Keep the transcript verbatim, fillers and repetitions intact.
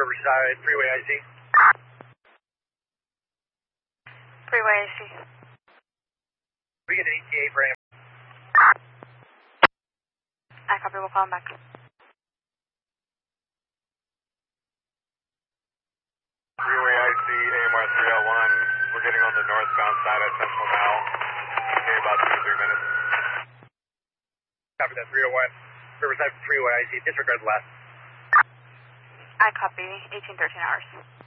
Riverside Freeway I C. Freeway I C. We get an E T A for him. I copy, we'll call him back. Freeway I C, A M R three oh one. We're getting on the northbound side at Central now. Okay, about two to three minutes. Copy that, three oh one. Riverside Freeway I C. Disregard the last. I copy, eighteen thirteen hours.